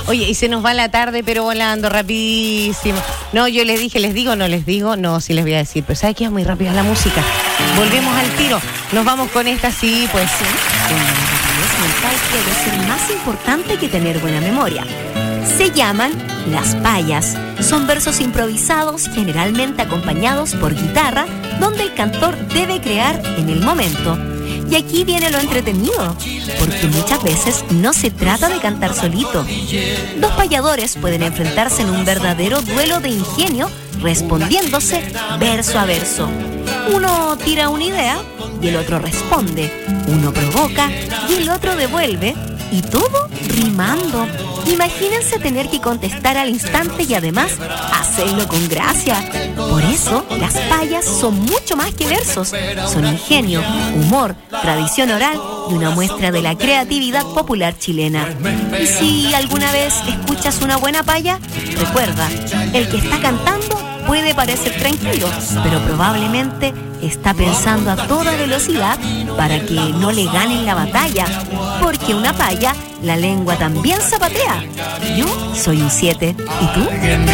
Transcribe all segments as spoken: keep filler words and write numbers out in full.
Oye, y se nos va la tarde, pero volando, rapidísimo. No, yo les dije, les digo, no les digo, no, sí les voy a decir, pero ¿sabes qué? Es muy rápida la música. Volvemos al tiro. Nos vamos con esta, sí, pues sí. Bueno, la rapidez mental puede ser más importante que tener buena memoria. Se llaman las payas. Son versos improvisados, generalmente acompañados por guitarra, donde el cantor debe crear en el momento. Y aquí viene lo entretenido, porque muchas veces no se trata de cantar solito. Dos payadores pueden enfrentarse en un verdadero duelo de ingenio, respondiéndose verso a verso. Uno tira una idea y el otro responde. Uno provoca y el otro devuelve. Y todo rimando. Imagínense tener que contestar al instante y además hacerlo con gracia. Por eso, las payas son mucho más que versos. Son ingenio, humor, tradición oral y una muestra de la creatividad popular chilena. Y si alguna vez escuchas una buena paya, recuerda, el que está cantando puede parecer tranquilo, pero probablemente está pensando a toda velocidad para que no le ganen la batalla, porque una paya, la lengua también zapatea. Yo soy un siete, ¿y tú?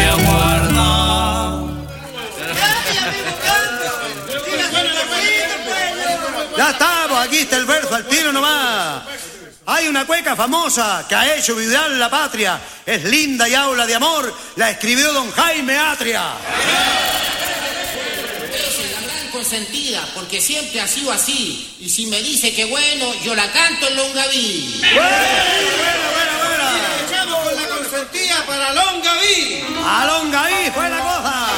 Ya estamos, aquí está el verso al tiro nomás. Hay una cueca famosa que ha hecho vibrar la patria. Es linda y habla de amor. La escribió don Jaime Atria. Esa es la gran consentida, porque siempre ha sido así. Y si me dice que bueno, yo la canto en Longaví. ¡Buena, buena, buena, buena! Echamos con la consentida para Longaví. ¡A Longaví fue la cosa!